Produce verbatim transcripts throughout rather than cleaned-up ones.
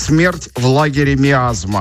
«Смерть в лагере миазма».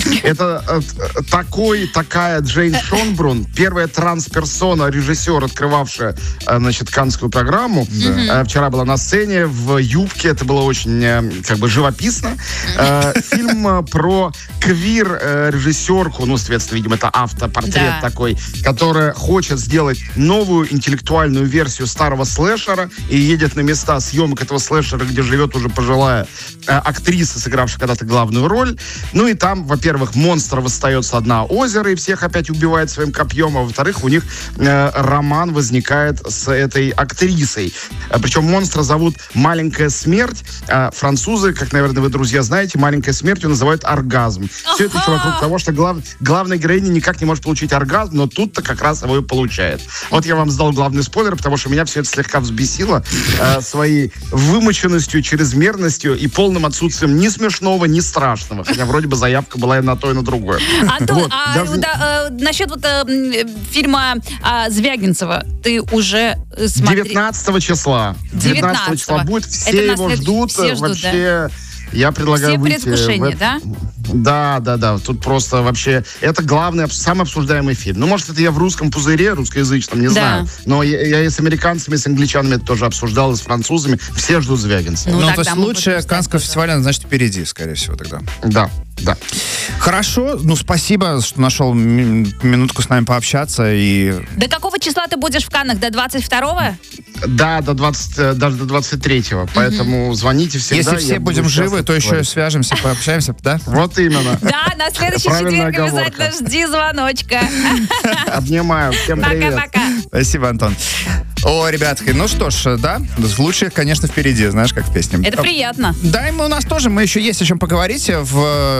Это э, такой, такая Джейн Шонбрун, первая трансперсона, режиссер, открывавшая, э, значит, каннскую программу. Да. Э, вчера была на сцене в юбке. Это было очень, э, как бы, живописно. Э, фильм э, про квир-режиссерку, ну, соответственно, видимо, это автопортрет да. такой, которая хочет сделать новую интеллектуальную версию старого слэшера и едет на места съемок этого слэшера, где живет уже пожилая э, актриса, сыгравшая когда-то главную роль. Ну и там, во-первых, монстров остается одна озеро, и всех опять убивает своим копьем, а во-вторых, у них э, роман возникает с этой актрисой. Э, причем монстра зовут «Маленькая смерть». А французы, как, наверное, вы, друзья, знаете, «маленькой смертью» называют оргазм. Все это еще вокруг того, что глав, главная героиня никак не может получить оргазм, но тут-то как раз его и получает. Вот я вам сдал главный спойлер, потому что меня все это слегка взбесило э, своей вымученностью, чрезмерностью и полным отсутствием ни смешного, ни страшного. Хотя вроде бы заявка была и на то, и на другое. Антон, вот, а даже... да, э, насчет вот э, фильма э, Звягинцева ты уже смотрел? девятнадцатого числа. девятнадцатого числа будет. Все это его след... ждут. Все ждут, вообще... Да? Я предлагаю Все выйти... предвкушение, в... да? Да, да, да. Тут просто вообще... Это главный, самый обсуждаемый фильм. Ну, может, это я в русском пузыре, русскоязычном, не да. знаю. Но я, я и с американцами, и с англичанами это тоже обсуждал, и с французами. Все ждут Звягинцева. Ну, ну то есть лучшее Каннского фестиваля, значит, впереди, скорее всего, тогда. Да. Да. Хорошо, ну спасибо, что нашел минутку с нами пообщаться. И... До какого числа ты будешь в Каннах? До двадцать второго? Да, до двадцать, даже до двадцать третьего. Mm-hmm. Поэтому звоните всегда. Если все будем живы, то еще свяжемся, пообщаемся, да? Вот именно. Да, на следующий четверг обязательно жди звоночка. Обнимаю. Всем привет. Пока-пока. Спасибо, Антон. О, ребятки, ну что ж, да, лучшее, конечно, впереди, знаешь, как в песне. Это приятно. Да, и мы, у нас тоже, мы еще есть о чем поговорить в,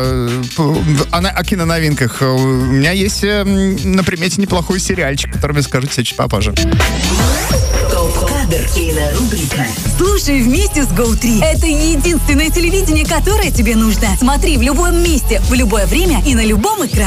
в, в о киноновинках. У меня есть на примете неплохой сериальчик, который я скажу тебе чуть попозже. Топ-кадр. Кинорубрика. Слушай вместе с Гоу три. Это единственное телевидение, которое тебе нужно. Смотри в любом месте, в любое время и на любом экране.